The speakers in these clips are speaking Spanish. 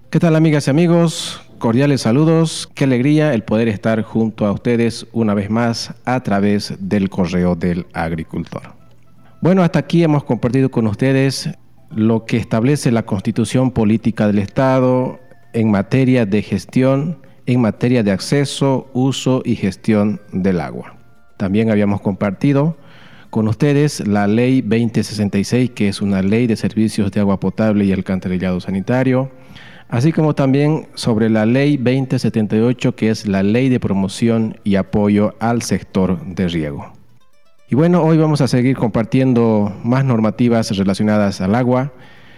¿Qué tal, amigas y amigos? Cordiales saludos. Qué alegría el poder estar junto a ustedes una vez más a través del Correo del Agricultor. Bueno, hasta aquí hemos compartido con ustedes lo que establece la Constitución Política del Estado en materia de gestión, en materia de acceso, uso y gestión del agua. También habíamos compartido con ustedes la Ley 2066, que es una ley de servicios de agua potable y alcantarillado sanitario, así como también sobre la Ley 2078, que es la Ley de promoción y apoyo al sector de riego. Y bueno, hoy vamos a seguir compartiendo más normativas relacionadas al agua.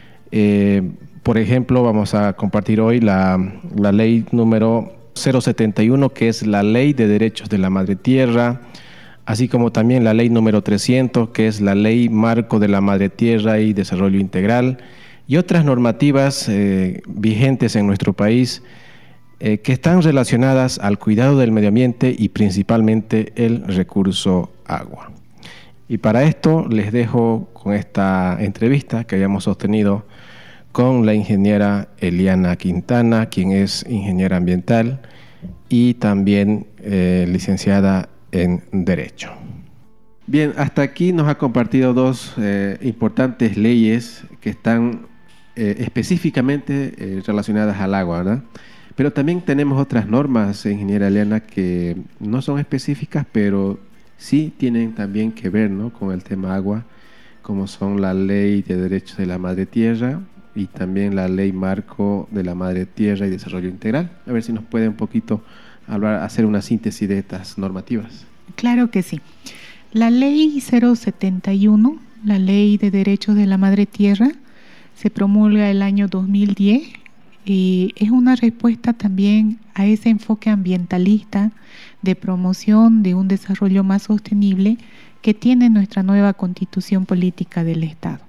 Por ejemplo, vamos a compartir hoy la ley número 071, que es la Ley de Derechos de la Madre Tierra, así como también la ley número 300, que es la Ley Marco de la Madre Tierra y Desarrollo Integral, y otras normativas vigentes en nuestro país que están relacionadas al cuidado del medio ambiente y principalmente el recurso agua. Y para esto les dejo con esta entrevista que habíamos sostenido con la ingeniera Eliana Quintana, quien es ingeniera ambiental y también licenciada en Derecho. Bien, hasta aquí nos ha compartido dos importantes leyes que están específicamente relacionadas al agua, ¿verdad? Pero también tenemos otras normas, ingeniera Eliana, que no son específicas, pero sí tienen también que ver, ¿no?, con el tema agua, como son la Ley de Derechos de la Madre Tierra y también la Ley Marco de la Madre Tierra y Desarrollo Integral. A ver si nos puede un poquito hablar, hacer una síntesis de estas normativas. Claro que sí. La Ley 071, la Ley de Derechos de la Madre Tierra, se promulga el año 2010 y es una respuesta también a ese enfoque ambientalista de promoción de un desarrollo más sostenible que tiene nuestra nueva Constitución Política del Estado.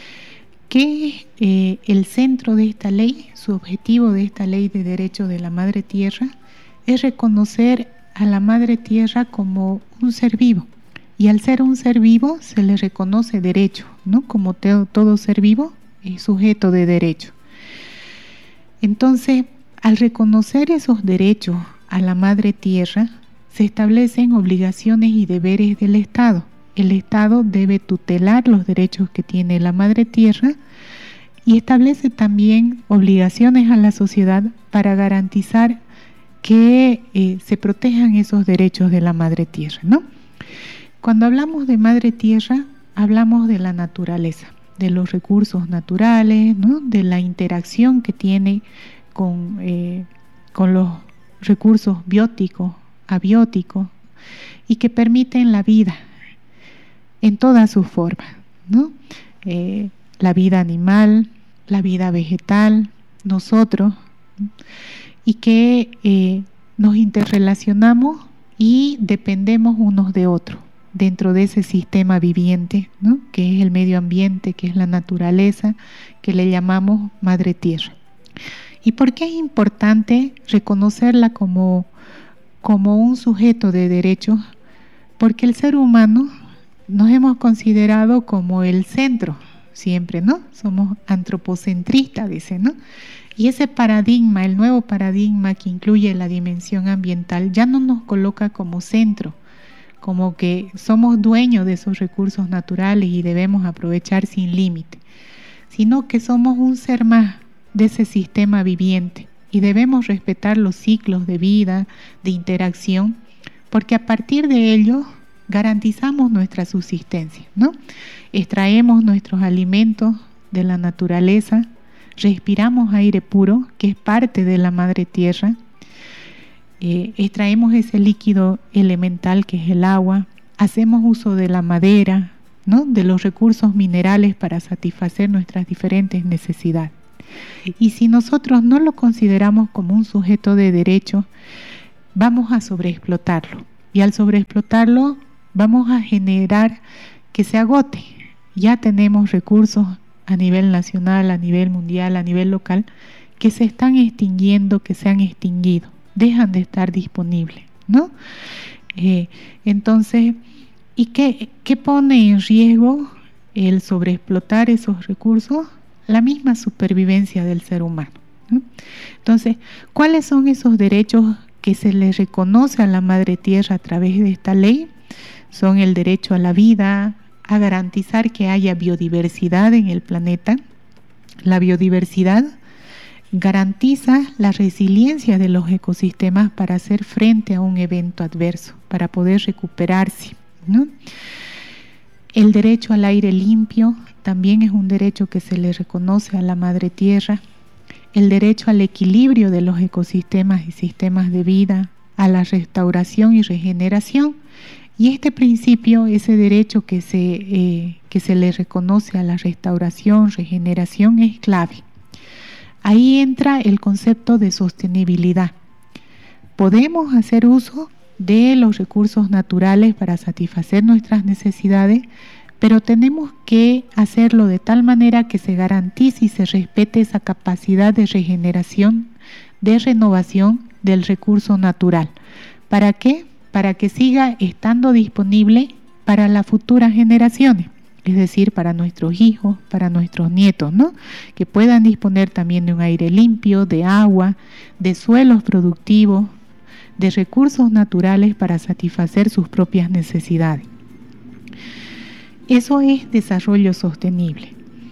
Que el centro de esta ley, su objetivo de esta Ley de Derechos de la Madre Tierra, es reconocer a la Madre Tierra como un ser vivo. Y al ser un ser vivo se le reconoce derecho, ¿no? Como todo ser vivo es sujeto de derecho. Entonces, al reconocer esos derechos a la Madre Tierra, se establecen obligaciones y deberes del Estado. El Estado debe tutelar los derechos que tiene la Madre Tierra y establece también obligaciones a la sociedad para garantizar que se protejan esos derechos de la Madre Tierra, ¿no? Cuando hablamos de Madre Tierra, hablamos de la naturaleza, de los recursos naturales, ¿no?, de la interacción que tiene con los recursos bióticos, abióticos, y que permiten la vida en todas sus formas, ¿no? La vida animal, la vida vegetal, nosotros, ¿no?, y que nos interrelacionamos y dependemos unos de otros dentro de ese sistema viviente, ¿no?, que es el medio ambiente, que es la naturaleza, que le llamamos Madre Tierra. ¿Y por qué es importante reconocerla como un sujeto de derechos? Porque el ser humano nos hemos considerado como el centro siempre, ¿no? Somos antropocentristas, dice, ¿no? Y ese paradigma, el nuevo paradigma que incluye la dimensión ambiental, ya no nos coloca como centro, como que somos dueños de esos recursos naturales y debemos aprovechar sin límite, sino que somos un ser más de ese sistema viviente y debemos respetar los ciclos de vida, de interacción, porque a partir de ellos garantizamos nuestra subsistencia, ¿no? Extraemos nuestros alimentos de la naturaleza, respiramos aire puro, que es parte de la Madre Tierra, extraemos ese líquido elemental que es el agua, hacemos uso de la madera, ¿no?, de los recursos minerales para satisfacer nuestras diferentes necesidades. Y si nosotros no lo consideramos como un sujeto de derecho, vamos a sobreexplotarlo. Y al sobreexplotarlo, vamos a generar que se agote. Ya tenemos recursos a nivel nacional, a nivel mundial, a nivel local, que se están extinguiendo, que se han extinguido, dejan de estar disponibles, ¿no? Entonces, ¿y qué pone en riesgo el sobreexplotar esos recursos? La misma supervivencia del ser humano, ¿no? Entonces, ¿cuáles son esos derechos que se le reconoce a la Madre Tierra a través de esta ley? Son el derecho a la vida, a garantizar que haya biodiversidad en el planeta. La biodiversidad garantiza la resiliencia de los ecosistemas para hacer frente a un evento adverso, para poder recuperarse, ¿no? El derecho al aire limpio también es un derecho que se le reconoce a la Madre Tierra. El derecho al equilibrio de los ecosistemas y sistemas de vida, a la restauración y regeneración. Y este principio, ese derecho que se le reconoce a la restauración, regeneración, es clave. Ahí entra el concepto de sostenibilidad. Podemos hacer uso de los recursos naturales para satisfacer nuestras necesidades, pero tenemos que hacerlo de tal manera que se garantice y se respete esa capacidad de regeneración, de renovación del recurso natural. ¿Para qué? Para que siga estando disponible para las futuras generaciones, es decir, para nuestros hijos, para nuestros nietos, ¿no? Que puedan disponer también de un aire limpio, de agua, de suelos productivos, de recursos naturales para satisfacer sus propias necesidades. Eso es desarrollo sostenible.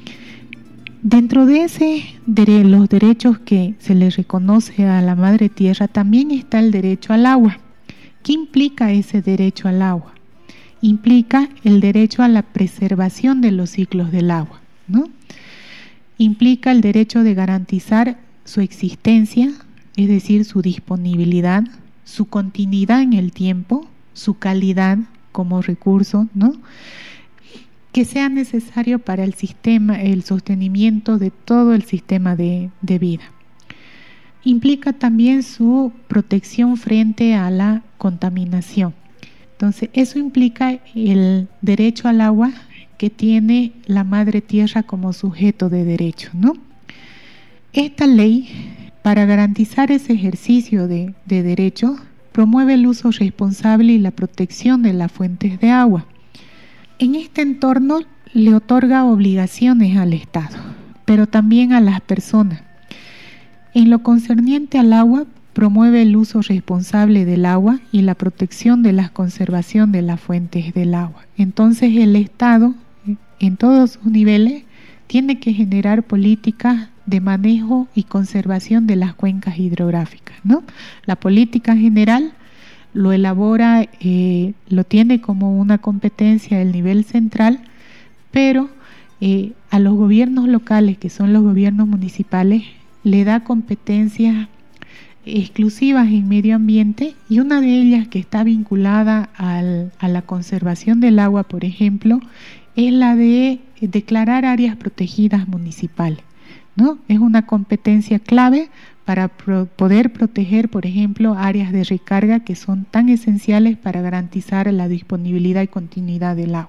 Dentro de los derechos que se le reconoce a la Madre Tierra también está el derecho al agua. ¿Qué implica ese derecho al agua? Implica el derecho a la preservación de los ciclos del agua, ¿no? Implica el derecho de garantizar su existencia, es decir, su disponibilidad, su continuidad en el tiempo, su calidad como recurso, ¿no? Que sea necesario para el sistema, el sostenimiento de todo el sistema de vida. Implica también su protección frente a la contaminación. Entonces, eso implica el derecho al agua que tiene la Madre Tierra como sujeto de derecho, ¿no? Esta ley, para garantizar ese ejercicio de derecho, promueve el uso responsable y la protección de las fuentes de agua. En este entorno le otorga obligaciones al Estado, pero también a las personas. En lo concerniente al agua, promueve el uso responsable del agua y la protección de la conservación de las fuentes del agua. Entonces el Estado, en todos sus niveles, tiene que generar políticas de manejo y conservación de las cuencas hidrográficas, ¿no? La política general lo elabora, lo tiene como una competencia del nivel central, pero a los gobiernos locales, que son los gobiernos municipales, le da competencias exclusivas en medio ambiente, y una de ellas que está vinculada a la conservación del agua, por ejemplo, es la de declarar áreas protegidas municipales, ¿no? Es una competencia clave para poder proteger, por ejemplo, áreas de recarga que son tan esenciales para garantizar la disponibilidad y continuidad del agua.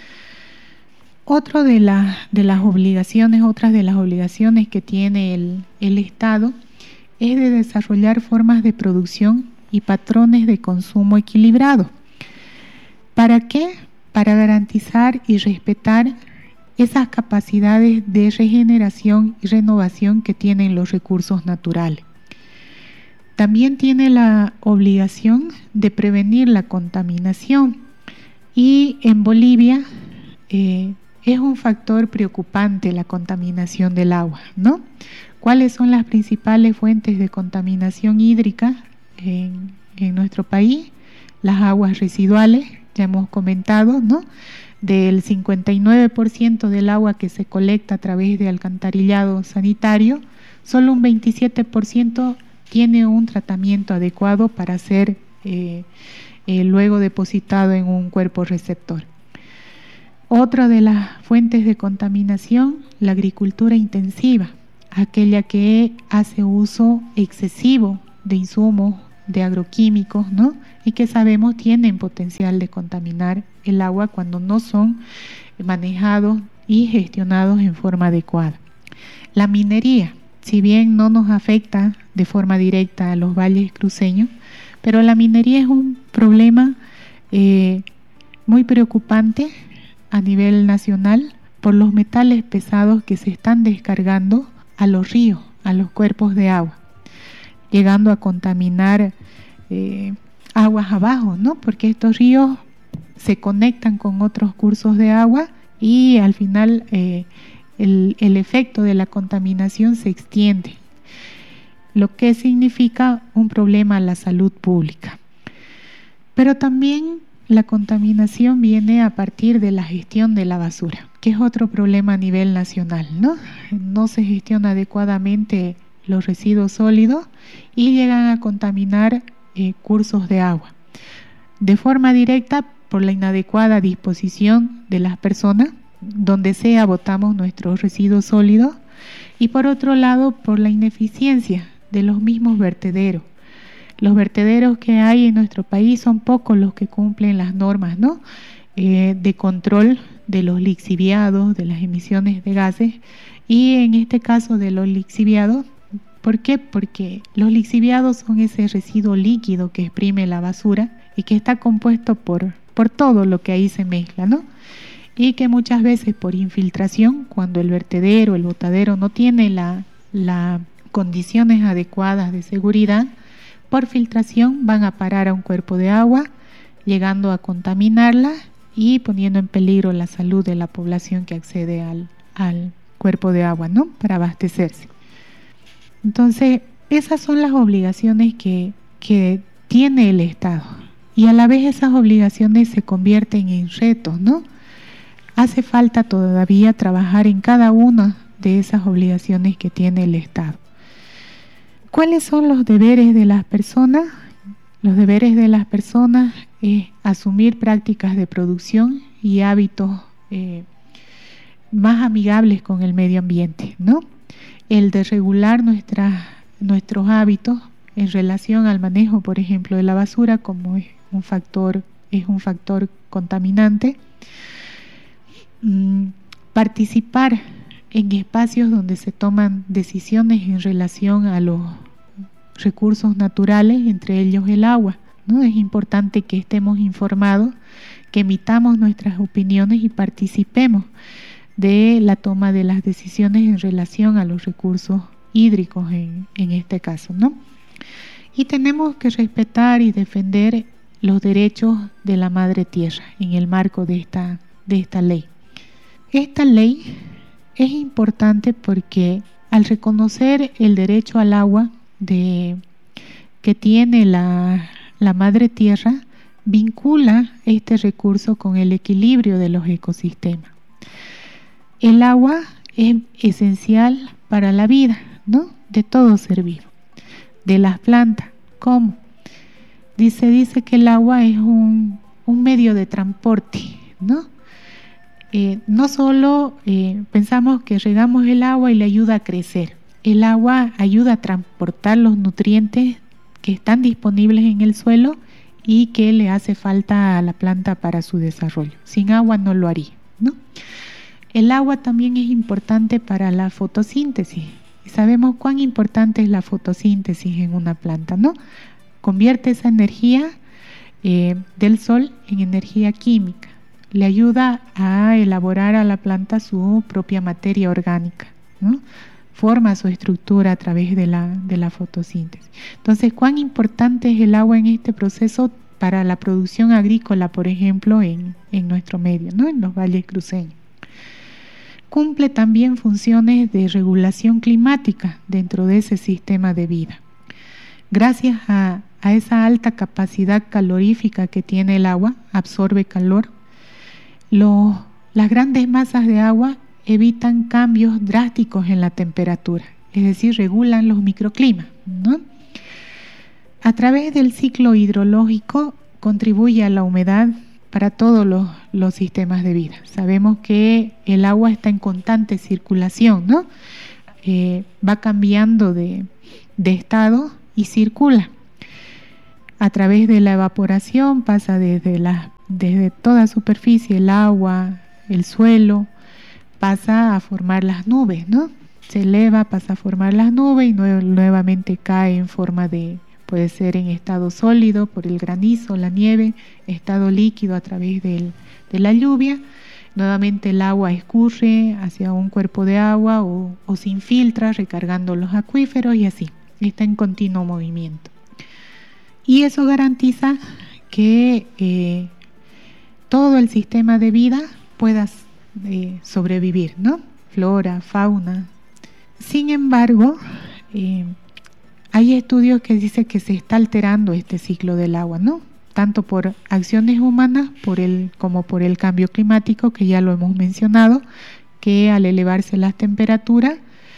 Otras de las obligaciones que tiene el Estado es de desarrollar formas de producción y patrones de consumo equilibrados. ¿Para qué? Para garantizar y respetar esas capacidades de regeneración y renovación que tienen los recursos naturales. También tiene la obligación de prevenir la contaminación, y en Bolivia es un factor preocupante la contaminación del agua, ¿no? ¿Cuáles son las principales fuentes de contaminación hídrica en nuestro país? Las aguas residuales, ya hemos comentado, ¿no? Del 59% del agua que se colecta a través de alcantarillado sanitario, solo un 27% tiene un tratamiento adecuado para ser luego depositado en un cuerpo receptor. Otra de las fuentes de contaminación, la agricultura intensiva, aquella que hace uso excesivo de insumos, de agroquímicos, ¿no? Y que sabemos tienen potencial de contaminar el agua cuando no son manejados y gestionados en forma adecuada. La minería, si bien no nos afecta de forma directa a los valles cruceños, pero la minería es un problema muy preocupante a nivel nacional por los metales pesados que se están descargando a los ríos, a los cuerpos de agua. llegando a contaminar aguas abajo, ¿no? Porque estos ríos se conectan con otros cursos de agua y al final el efecto de la contaminación se extiende, lo que significa un problema a la salud pública. Pero también la contaminación viene a partir de la gestión de la basura, que es otro problema a nivel nacional, ¿no? No se gestiona adecuadamente los residuos sólidos y llegan a contaminar cursos de agua. De forma directa, por la inadecuada disposición de las personas, donde sea botamos nuestros residuos sólidos, y por otro lado, por la ineficiencia de los mismos vertederos. Los vertederos que hay en nuestro país son pocos los que cumplen las normas, ¿no? De control de los lixiviados, de las emisiones de gases, y en este caso de los lixiviados. ¿Por qué? Porque los lixiviados son ese residuo líquido que exprime la basura y que está compuesto por todo lo que ahí se mezcla, ¿no? Y que muchas veces por infiltración, cuando el vertedero, el botadero no tiene las condiciones adecuadas de seguridad, por filtración van a parar a un cuerpo de agua, llegando a contaminarla y poniendo en peligro la salud de la población que accede al cuerpo de agua, ¿no? Para abastecerse. Entonces, esas son las obligaciones que tiene el Estado. Y a la vez esas obligaciones se convierten en retos, ¿no? Hace falta todavía trabajar en cada una de esas obligaciones que tiene el Estado. ¿Cuáles son los deberes de las personas? Los deberes de las personas es asumir prácticas de producción y hábitos más amigables con el medio ambiente, ¿no? El de regular nuestros hábitos en relación al manejo, por ejemplo, de la basura, como es un factor contaminante. Participar en espacios donde se toman decisiones en relación a los recursos naturales, entre ellos el agua, ¿no? Es importante que estemos informados, que emitamos nuestras opiniones y participemos de la toma de las decisiones en relación a los recursos hídricos en este caso, ¿no? Y tenemos que respetar y defender los derechos de la Madre Tierra en el marco de esta ley. Esta ley es importante porque al reconocer el derecho al agua que tiene la Madre Tierra, vincula este recurso con el equilibrio de los ecosistemas. El agua es esencial para la vida, ¿no? De todo ser vivo, de las plantas. ¿Cómo? Dice que el agua es un medio de transporte, ¿no? No solo pensamos que regamos el agua y le ayuda a crecer. El agua ayuda a transportar los nutrientes que están disponibles en el suelo y que le hace falta a la planta para su desarrollo. Sin agua no lo haría, ¿no? El agua también es importante para la fotosíntesis. Y sabemos cuán importante es la fotosíntesis en una planta, ¿no? Convierte esa energía del sol en energía química. Le ayuda a elaborar a la planta su propia materia orgánica, ¿no? Forma su estructura a través de la fotosíntesis. Entonces, ¿cuán importante es el agua en este proceso para la producción agrícola, por ejemplo, en nuestro medio, ¿no? En los valles cruceños? Cumple también funciones de regulación climática dentro de ese sistema de vida. Gracias a esa alta capacidad calorífica que tiene el agua, absorbe calor, las grandes masas de agua evitan cambios drásticos en la temperatura, es decir, regulan los microclimas, ¿no? A través del ciclo hidrológico contribuye a la humedad para todos los sistemas de vida. Sabemos que el agua está en constante circulación, ¿no? Va cambiando de estado y circula. A través de la evaporación pasa desde toda superficie, el agua, el suelo, pasa a formar las nubes, ¿no? Se eleva, pasa a formar las nubes y nuevamente cae en forma puede ser en estado sólido por el granizo, la nieve, estado líquido a través de la lluvia. Nuevamente el agua escurre hacia un cuerpo de agua o se infiltra recargando los acuíferos y así. está en continuo movimiento. Y eso garantiza que todo el sistema de vida pueda sobrevivir, ¿no? Flora, fauna. Sin embargo, hay estudios que dicen que se está alterando este ciclo del agua, ¿no? Tanto por acciones humanas como por el cambio climático, que ya lo hemos mencionado, que al elevarse las temperaturas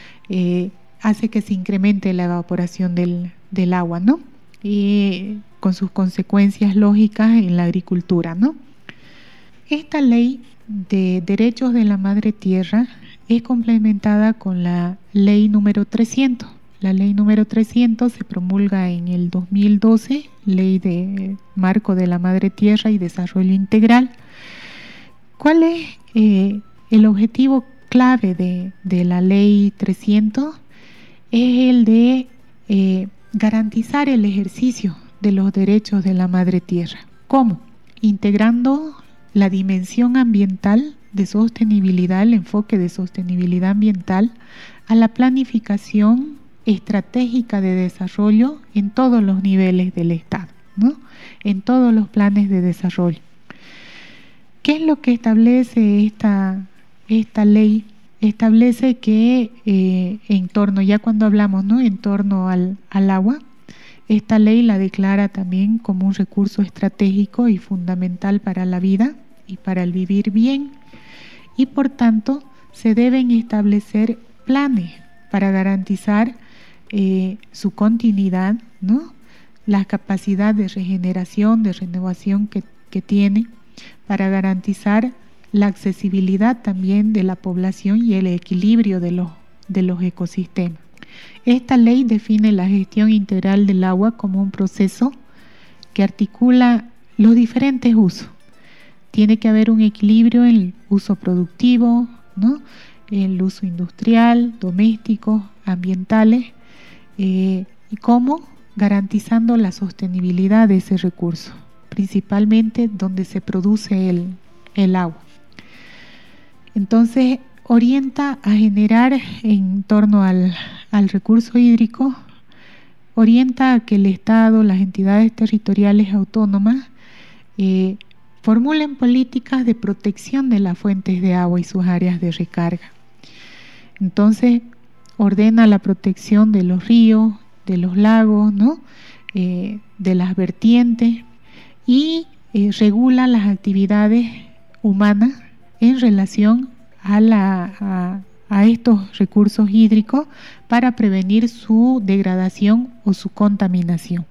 hace que se incremente la evaporación del agua, ¿no? Y con sus consecuencias lógicas en la agricultura, ¿no? Esta ley de derechos de la madre tierra es complementada con la ley número 300. La ley número 300 se promulga en el 2012, Ley de Marco de la Madre Tierra y Desarrollo Integral. ¿Cuál es el objetivo clave de la Ley 300? Es el de garantizar el ejercicio de los derechos de la Madre Tierra. ¿Cómo? Integrando la dimensión ambiental de sostenibilidad, el enfoque de sostenibilidad ambiental, a la planificación estratégica de desarrollo en todos los niveles del Estado, ¿no? En todos los planes de desarrollo. ¿Qué es lo que establece esta ley? Establece que en torno, ya cuando hablamos, ¿no?, en torno al agua, esta ley la declara también como un recurso estratégico y fundamental para la vida y para el vivir bien, y por tanto se deben establecer planes para garantizar su continuidad, ¿no?, la capacidad de regeneración, de renovación que tiene, para garantizar la accesibilidad también de la población y el equilibrio de los ecosistemas. Esta ley define la gestión integral del agua como un proceso que articula los diferentes usos. Tiene que haber un equilibrio en el uso productivo, ¿no?, el uso industrial, doméstico, ambientales, y cómo garantizando la sostenibilidad de ese recurso, principalmente donde se produce el agua. Entonces, orienta a generar en torno al recurso hídrico, orienta a que el Estado, las entidades territoriales autónomas, formulen políticas de protección de las fuentes de agua y sus áreas de recarga. Entonces, ordena la protección de los ríos, de los lagos, ¿no?, de las vertientes, y regula las actividades humanas en relación a estos recursos hídricos para prevenir su degradación o su contaminación.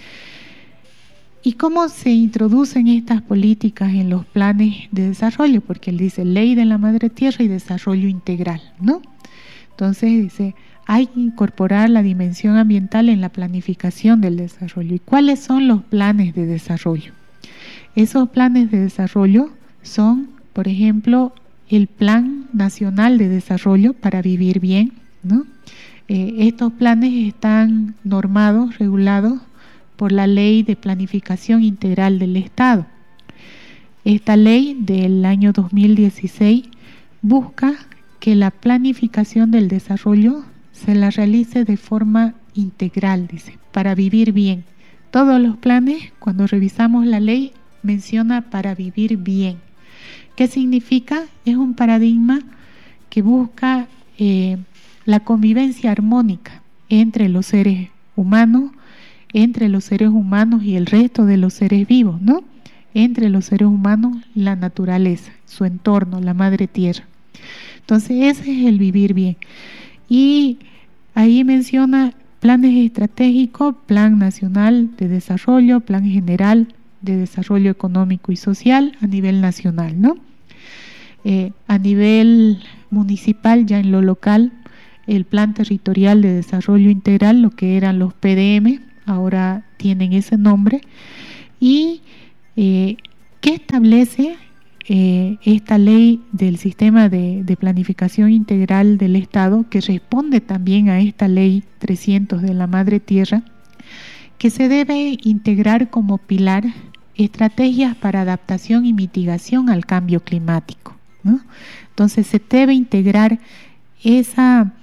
¿Y cómo se introducen estas políticas en los planes de desarrollo? Porque él dice Ley de la Madre Tierra y Desarrollo Integral, ¿no? Entonces dice, hay que incorporar la dimensión ambiental en la planificación del desarrollo. ¿Y cuáles son los planes de desarrollo? Esos planes de desarrollo son, por ejemplo, el Plan Nacional de Desarrollo para Vivir Bien, ¿no? Estos planes están normados, regulados por la Ley de Planificación Integral del Estado. Esta ley del año 2016 busca que la planificación del desarrollo se la realice de forma integral, dice, para vivir bien. Todos los planes, cuando revisamos la ley, menciona para vivir bien. ¿Qué significa? Es un paradigma que busca la convivencia armónica entre los seres humanos, entre los seres humanos y el resto de los seres vivos, ¿no? Entre los seres humanos, la naturaleza, su entorno, la madre tierra. Entonces ese es el vivir bien. Y ahí menciona planes estratégicos, Plan Nacional de Desarrollo, Plan General de Desarrollo Económico y Social a nivel nacional, ¿no? A nivel municipal, ya en lo local, el Plan Territorial de Desarrollo Integral, lo que eran los PDM, ahora tienen ese nombre. Y ¿qué establece esta ley del sistema de planificación integral del Estado, que responde también a esta ley 300 de la Madre Tierra? Que se debe integrar como pilar estrategias para adaptación y mitigación al cambio climático, ¿no? Entonces se debe integrar esa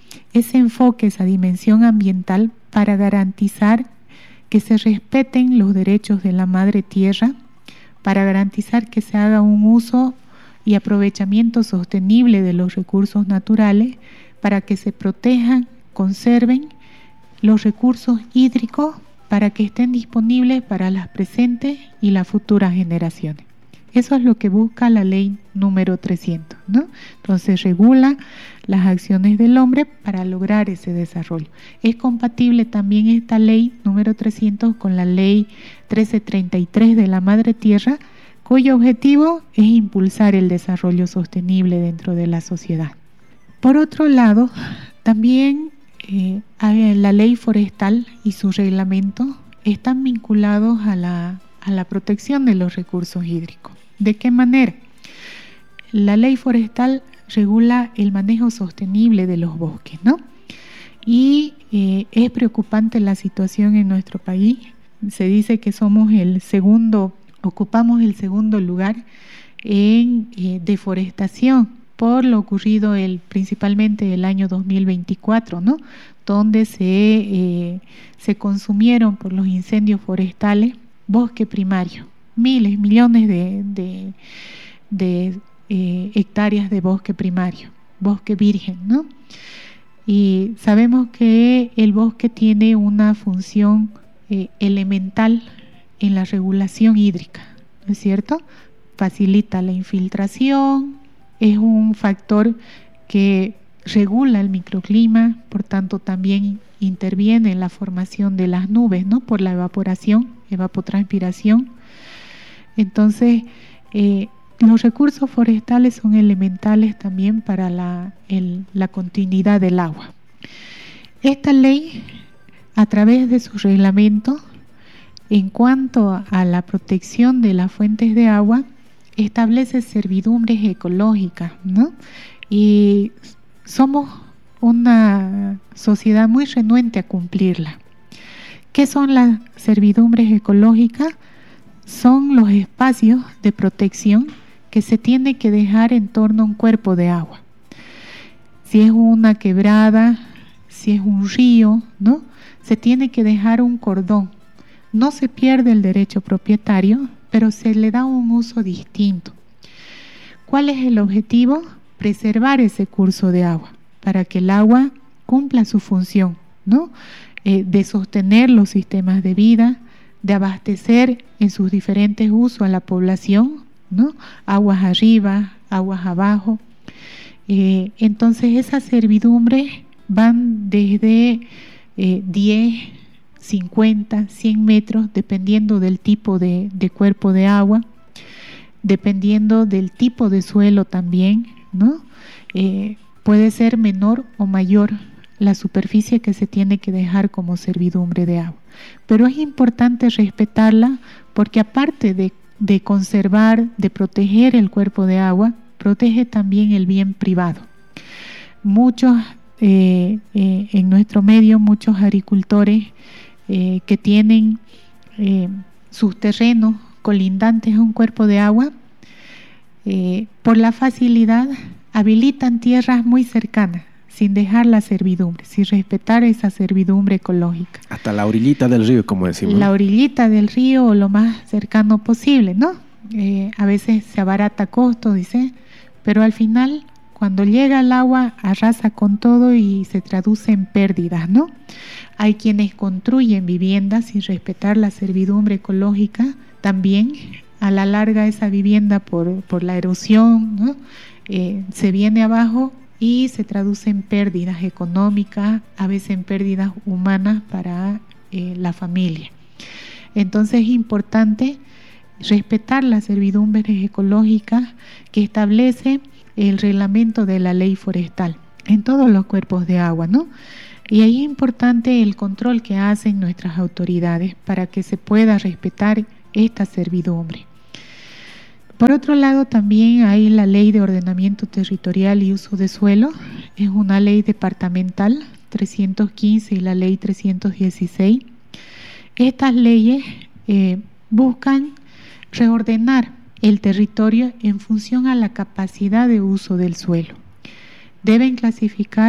ese enfoque, esa dimensión ambiental para garantizar que se respeten los derechos de la madre tierra, para garantizar que se haga un uso y aprovechamiento sostenible de los recursos naturales, para que se protejan, conserven los recursos hídricos para que estén disponibles para las presentes y las futuras generaciones. Eso es lo que busca la ley número 300, ¿no? Entonces regula las acciones del hombre para lograr ese desarrollo. Es compatible también esta ley número 300 con la ley 1333 de la Madre Tierra, cuyo objetivo es impulsar el desarrollo sostenible dentro de la sociedad. Por otro lado, también la ley forestal y su reglamento están vinculados a la protección de los recursos hídricos. ¿De qué manera? La ley forestal regula el manejo sostenible de los bosques, ¿no? Y es preocupante la situación en nuestro país. Se dice que ocupamos el segundo lugar en deforestación por lo ocurrido principalmente el año 2024, ¿no? Donde se consumieron por los incendios forestales bosque primario, millones de hectáreas de bosque primario, bosque virgen, ¿no? Y sabemos que el bosque tiene una función elemental en la regulación hídrica, ¿no es cierto? Facilita la infiltración, es un factor que regula el microclima, por tanto también interviene en la formación de las nubes, ¿no? Por la evapotranspiración. Entonces, los recursos forestales son elementales también para la continuidad del agua. Esta ley, a través de su reglamento, en cuanto a la protección de las fuentes de agua, establece servidumbres ecológicas, ¿no? Y somos una sociedad muy renuente a cumplirla. ¿Qué son las servidumbres ecológicas? Son los espacios de protección que se tiene que dejar en torno a un cuerpo de agua. Si es una quebrada, si es un río, ¿no? Se tiene que dejar un cordón. No se pierde el derecho propietario, pero se le da un uso distinto. ¿Cuál es el objetivo? Preservar ese curso de agua, para que el agua cumpla su función, ¿no? De sostener los sistemas de vida, de abastecer en sus diferentes usos a la población, ¿no? Aguas arriba, aguas abajo. Entonces esas servidumbres van desde 10, 50, 100 metros, dependiendo del tipo de cuerpo de agua, dependiendo del tipo de suelo también, ¿no? Puede ser menor o mayor la superficie que se tiene que dejar como servidumbre de agua. Pero es importante respetarla porque aparte de conservar, de proteger el cuerpo de agua, protege también el bien privado. Muchos, en nuestro medio, muchos agricultores que tienen sus terrenos colindantes a un cuerpo de agua, por la facilidad habilitan tierras muy cercanas, sin dejar la servidumbre, sin respetar esa servidumbre ecológica. Hasta la orillita del río, como decimos. La orillita del río o lo más cercano posible, ¿no? A veces se abarata costo, dice, pero al final, cuando llega el agua, arrasa con todo y se traduce en pérdidas, ¿no? Hay quienes construyen viviendas sin respetar la servidumbre ecológica, también a la larga esa vivienda por la erosión, ¿no? Se viene abajo y se traduce en pérdidas económicas, a veces en pérdidas humanas para la familia. Entonces es importante respetar las servidumbres ecológicas que establece el reglamento de la ley forestal en todos los cuerpos de agua, ¿no? Y ahí es importante el control que hacen nuestras autoridades para que se pueda respetar esta servidumbre. Por otro lado, también hay la Ley de Ordenamiento Territorial y Uso de Suelo, es una ley departamental 315 y la Ley 316. Estas leyes buscan reordenar el territorio en función a la capacidad de uso del suelo. Deben clasificar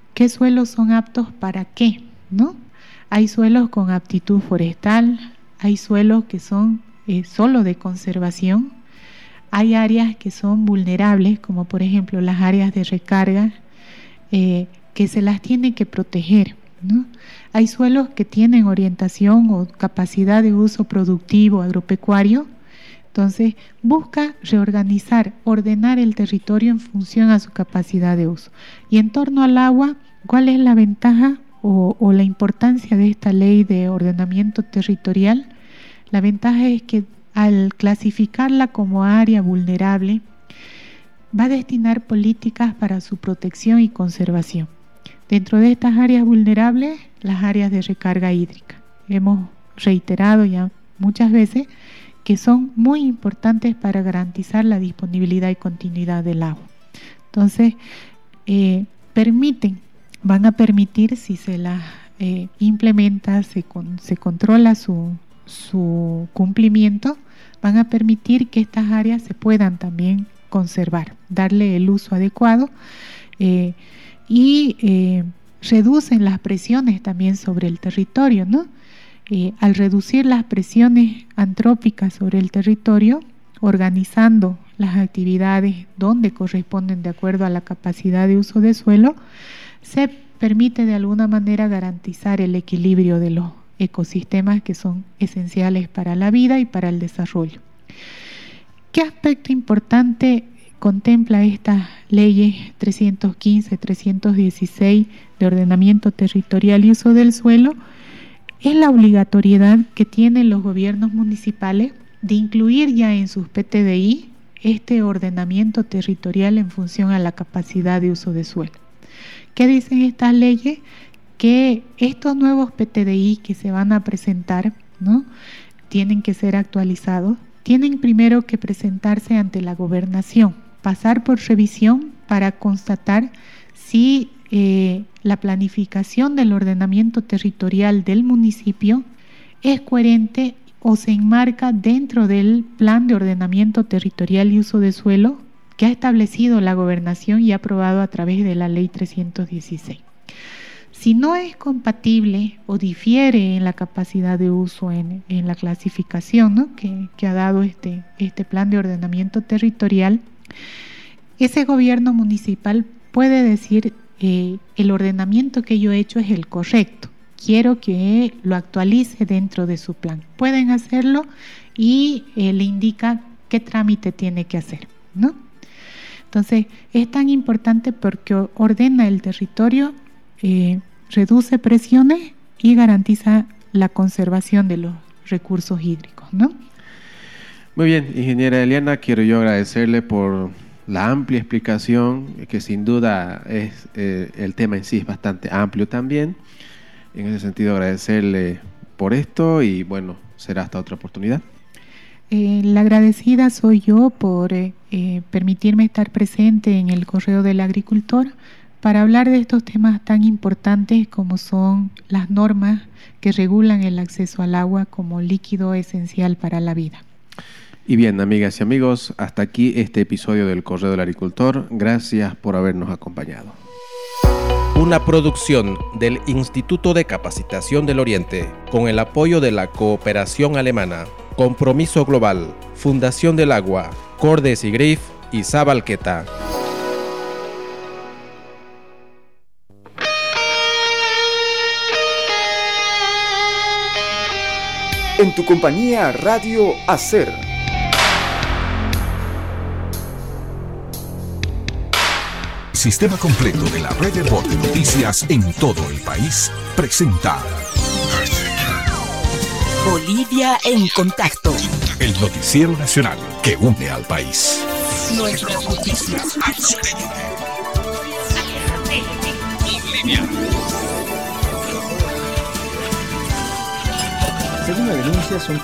¿Qué suelos son aptos para qué? ¿No? Hay suelos con aptitud forestal, hay suelos que son solo de conservación, hay áreas que son vulnerables, como por ejemplo las áreas de recarga, que se las tiene que proteger, ¿no? Hay suelos que tienen orientación o capacidad de uso productivo agropecuario. Entonces, busca reorganizar, ordenar el territorio en función a su capacidad de uso. Y en torno al agua, ¿cuál es la ventaja o la importancia de esta ley de ordenamiento territorial? La ventaja es que al clasificarla como área vulnerable, va a destinar políticas para su protección y conservación. Dentro de estas áreas vulnerables, las áreas de recarga hídrica. Hemos reiterado ya muchas veces que son muy importantes para garantizar la disponibilidad y continuidad del agua. Entonces, van a permitir, si se las implementa, se controla su cumplimiento, van a permitir que estas áreas se puedan también conservar, darle el uso adecuado y reducen las presiones también sobre el territorio, ¿no? Al reducir las presiones antrópicas sobre el territorio, organizando las actividades donde corresponden de acuerdo a la capacidad de uso de suelo, se permite de alguna manera garantizar el equilibrio de los ecosistemas que son esenciales para la vida y para el desarrollo. ¿Qué aspecto importante contempla estas leyes 315, 316 de ordenamiento territorial y uso del suelo? Es la obligatoriedad que tienen los gobiernos municipales de incluir ya en sus PTDI este ordenamiento territorial en función a la capacidad de uso de suelo. ¿Qué dicen estas leyes? Que estos nuevos PTDI que se van a presentar, ¿no?, tienen que ser actualizados, tienen primero que presentarse ante la gobernación, pasar por revisión para constatar si la planificación del ordenamiento territorial del municipio es coherente o se enmarca dentro del plan de ordenamiento territorial y uso de suelo que ha establecido la gobernación y aprobado a través de la ley 316. Si no es compatible o difiere en la capacidad de uso en la clasificación, ¿no?, que ha dado este plan de ordenamiento territorial, ese gobierno municipal puede decir el ordenamiento que yo he hecho es el correcto, quiero que lo actualice dentro de su plan. Pueden hacerlo y le indica qué trámite tiene que hacer, ¿no? Entonces, es tan importante porque ordena el territorio, reduce presiones y garantiza la conservación de los recursos hídricos, ¿no? Muy bien, ingeniera Eliana, quiero yo agradecerle por la amplia explicación, que sin duda es el tema en sí es bastante amplio también. En ese sentido, agradecerle por esto y bueno, será hasta otra oportunidad. La agradecida soy yo por permitirme estar presente en el Correo del Agricultor para hablar de estos temas tan importantes como son las normas que regulan el acceso al agua como líquido esencial para la vida. Y bien, amigas y amigos, hasta aquí este episodio del Correo del Agricultor. Gracias por habernos acompañado. Una producción del Instituto de Capacitación del Oriente, con el apoyo de la Cooperación Alemana, Compromiso Global, Fundación del Agua, Cordes y Grif y Zabalqueta. En tu compañía, Radio Hacer. Sistema completo de la red de voz de noticias en todo el país presenta Bolivia en contacto. el noticiero nacional que une al país. Nuestras noticias. Bolivia. Según la denuncia, son